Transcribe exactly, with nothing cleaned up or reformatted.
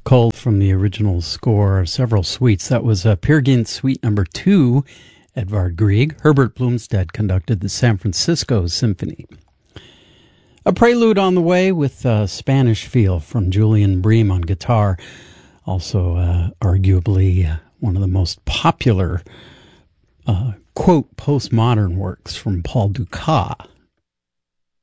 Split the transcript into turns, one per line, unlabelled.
Culled from the original score of several suites. That was uh, Peer Gynt Suite Number Two, Edvard Grieg. Herbert Blomstedt conducted the San Francisco Symphony. A prelude on the way with uh, Spanish Feel from Julian Bream on guitar. Also, uh, arguably uh, one of the most popular, uh, quote, postmodern works from Paul Dukas.